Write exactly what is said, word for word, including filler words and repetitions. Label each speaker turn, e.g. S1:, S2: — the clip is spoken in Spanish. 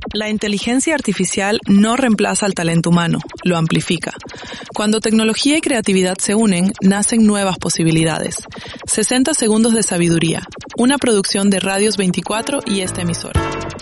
S1: La inteligencia artificial no reemplaza al talento humano, lo amplifica. Cuando tecnología y creatividad se unen, nacen nuevas posibilidades. sesenta segundos de sabiduría, una producción de Radios veinticuatro y esta emisora.